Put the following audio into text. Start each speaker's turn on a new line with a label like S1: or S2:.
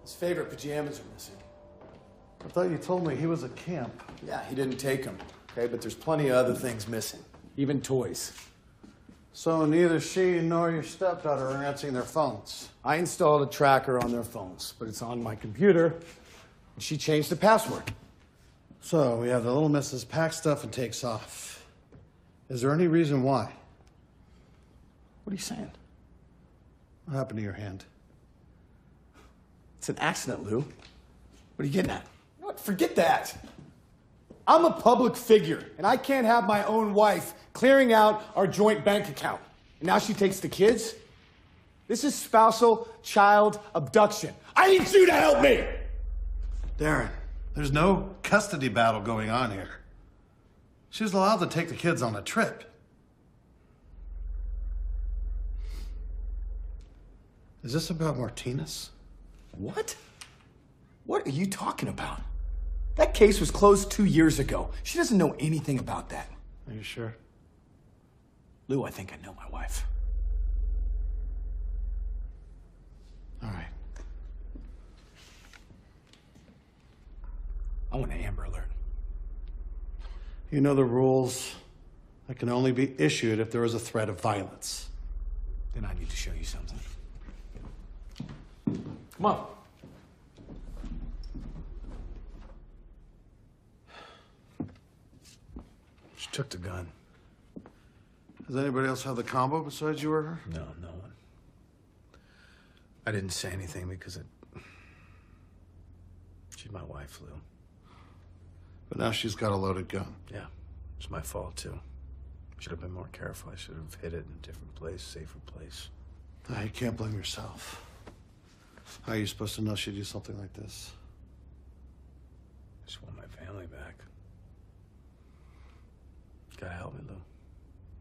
S1: His favorite pajamas are missing.
S2: I thought you told me he was at camp.
S1: Yeah, he didn't take them, okay? But there's plenty of other things missing, even toys.
S2: So neither she nor your stepdaughter are answering their phones.
S1: I installed a tracker on their phones, but it's on my computer. And she changed the password.
S2: So we have the little missus pack stuff and takes off. Is there any reason why?
S1: What are you saying?
S2: What happened to your hand?
S1: It's an accident, Lou. What are you getting at? You know what? Forget that. I'm a public figure, and I can't have my own wife clearing out our joint bank account. And now she takes the kids? This is spousal child abduction. I need you to help me!
S2: Darren, there's no custody battle going on here. She was allowed to take the kids on a trip. Is this about Martinez?
S1: What? What are you talking about? That case was closed 2 years ago. She doesn't know anything about that.
S2: Are you sure?
S1: Lou, I think I know my wife.
S2: All right.
S1: I want an Amber Alert.
S2: You know the rules. That can only be issued if there is a threat of violence.
S1: Then I need to show you something. Come on. She took the gun.
S2: Does anybody else have the combo besides you or her?
S1: No, no one. I didn't say anything because she's my wife, Lou.
S2: But now she's got a loaded gun.
S1: Yeah, it's my fault too. Should have been more careful. I should have hid it in a different place, safer place.
S2: You can't blame yourself. How are you supposed to know she'd do something like this?
S1: I just want my family back. You gotta help me, Lou.